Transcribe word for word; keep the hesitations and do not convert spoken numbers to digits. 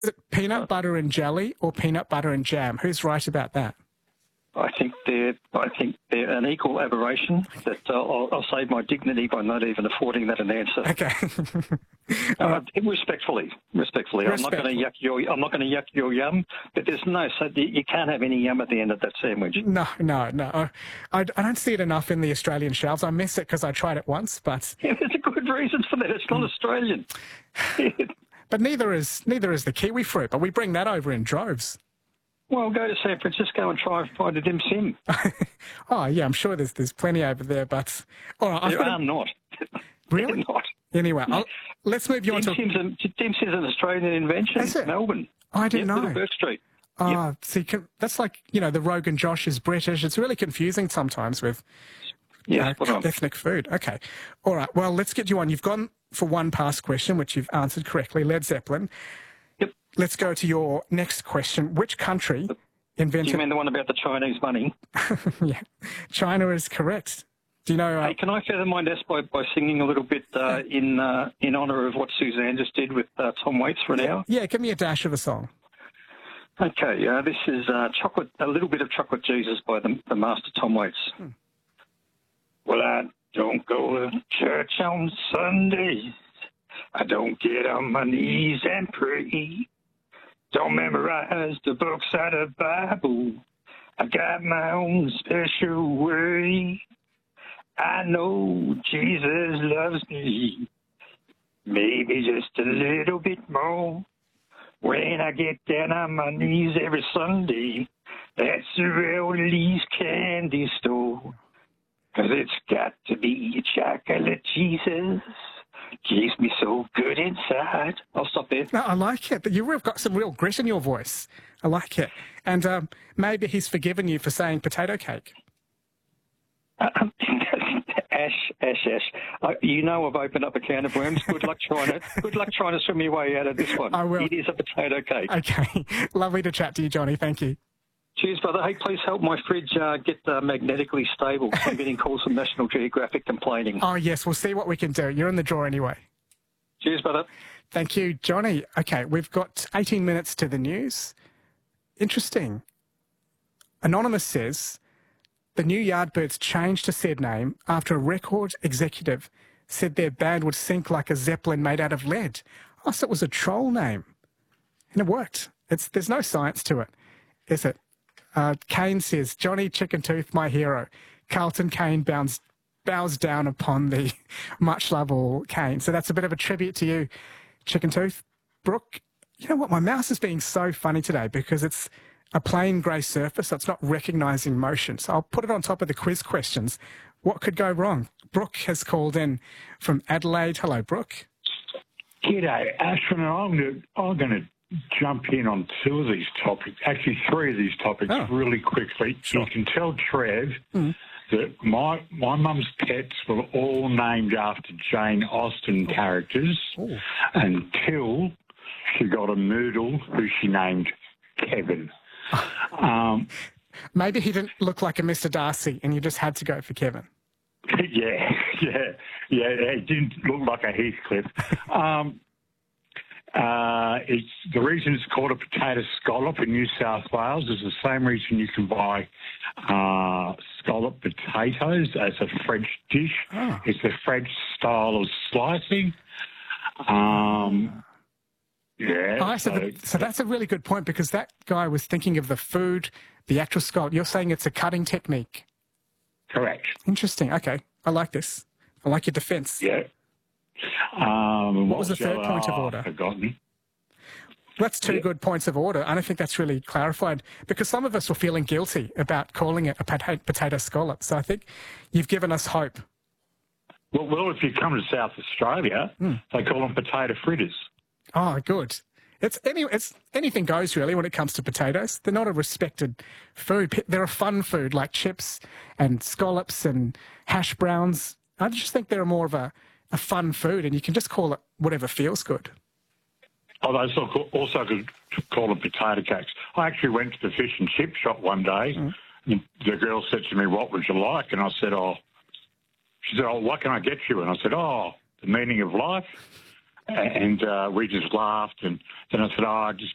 Is it peanut butter and jelly or peanut butter and jam? Who's right about that? I think they're, I think they're an equal aberration. That uh, I'll, I'll save my dignity by not even affording that an answer. Okay. uh, respectfully, respectfully, I'm not going to yuck your, I'm not going to yuck your yum. But there's no, so you can't have any yum at the end of that sandwich. No, no, no. I, I don't see it enough in the Australian shelves. I miss it because I tried it once, but yeah, there's a good reason for that. It's not Australian. But neither is neither is the kiwi fruit. But we bring that over in droves. Well, go to San Francisco and try and find a dim sim. Oh, yeah, I'm sure there's there's plenty over there, but... All right, there are not. Really? They're not. Anyway, I'll, let's move you dim on to... Sim's an, dim Sim's an Australian invention. Is it? Melbourne. Oh, I didn't yep, know. Little Bourke Street. Oh, yep. see, that's like, you know, the Rogan Josh is British. It's really confusing sometimes with yeah, you know, ethnic food. Okay. All right, well, let's get you on. You've gone for one past question, which you've answered correctly, Led Zeppelin. Yep. Let's go to your next question. Which country... invented... Do you mean the one about the Chinese money? Yeah, China is correct. Do you know... Uh... Hey, can I feather my nest by, by singing a little bit uh, in uh, in honour of what Suzanne just did with uh, Tom Waits for an hour? Yeah, give me a dash of a song. Okay, uh, this is uh, chocolate, a little bit of Chocolate Jesus by the, the master Tom Waits. Hmm. Well, I don't go to church on Sundays. I don't get on my knees and pray. Don't memorize the books out of the Bible. I got my own special way. I know Jesus loves me, maybe just a little bit more. When I get down on my knees every Sunday, that's the Release candy store. 'Cause it's got to be a chocolate Jesus. Keeps me so good inside. I'll stop there. No, I like it. But you've got some real grit in your voice. I like it. And um, maybe he's forgiven you for saying potato cake. Um, Ash, Ash, Ash. Uh, you know I've opened up a can of worms. Good luck trying to. Good luck trying to swim your way out of this one. I will. It is a potato cake. Okay. Lovely to chat to you, Johnny. Thank you. Cheers, brother. Hey, please help my fridge uh, get uh, magnetically stable. I'm getting calls from National Geographic complaining. Oh, yes. We'll see what we can do. You're in the draw anyway. Cheers, brother. Thank you, Johnny. Okay, we've got eighteen minutes to the news. Interesting. Anonymous says the new Yardbirds changed to said name after a record executive said their band would sink like a Zeppelin made out of lead. Oh, so it was a troll name. And it worked. It's There's no science to it, is it? Uh, Kane says, Johnny Chicken Tooth, my hero. Carlton Kane bows, bows down upon the much lovable Kane. So that's a bit of a tribute to you, Chicken Tooth. Brooke, you know what? My mouse is being so funny today because it's a plain grey surface, so it's not recognising motion. So I'll put it on top of the quiz questions. What could go wrong? Brooke has called in from Adelaide. Hello, Brooke. G'day, Ashwin. I'm going to, I'm going to jump in on two of these topics, actually three of these topics oh. really quickly. Sure. You can tell Trev mm. that my my mum's pets were all named after Jane Austen characters Ooh. until she got a Moodle who she named Kevin. um, Maybe he didn't look like a Mister Darcy and you just had to go for Kevin. Yeah, yeah, yeah. He didn't look like a Heathcliff. um, Uh, it's the reason it's called a potato scallop in New South Wales is the same reason you can buy uh, scallop potatoes as a French dish. Oh. It's a French style of slicing. Um, yeah. Oh, so, the, so that's a really good point because that guy was thinking of the food, the actual scallop. You're saying it's a cutting technique. Correct. Interesting. Okay, I like this. I like your defence. Yeah. Um, what was the third point of order? Forgotten. That's two yeah. good points of order. I don't think that's really clarified because some of us were feeling guilty about calling it a potato, potato scallop. So I think you've given us hope. Well, well, if you come to South Australia, mm. they call them potato fritters. Oh, good. It's any it's anything goes really when it comes to potatoes. They're not a respected food. They're a fun food like chips and scallops and hash browns. I just think they're more of a a fun food, and you can just call it whatever feels good. Oh, they also could call them potato cakes. I actually went to the fish and chip shop one day, mm. and the girl said to me, "What would you like?" And I said, "Oh," she said, "Oh, what can I get you?" And I said, "Oh, the meaning of life." And uh, we just laughed, and then I said, "Oh, just